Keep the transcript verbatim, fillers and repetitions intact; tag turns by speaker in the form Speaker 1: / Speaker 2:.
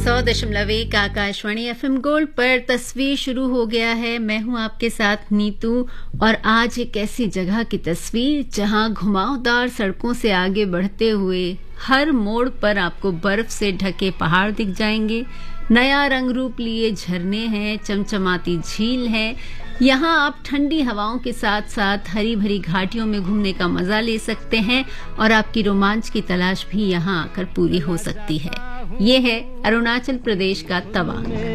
Speaker 1: सौ दशमलव एक आकाशवाणी एफएम गोल्ड पर तस्वीर शुरू हो गया है। मैं हूं आपके साथ नीतू और आज एक ऐसी जगह की तस्वीर जहां घुमावदार सड़कों से आगे बढ़ते हुए हर मोड़ पर आपको बर्फ से ढके पहाड़ दिख जाएंगे। नया रंग रूप लिए झरने हैं, चमचमाती झील है। यहाँ आप ठंडी हवाओं के साथ साथ हरी भरी घाटियों में घूमने का मजा ले सकते हैं और आपकी रोमांच की तलाश भी यहाँ आकर पूरी हो सकती है। ये है अरुणाचल प्रदेश का तवांग।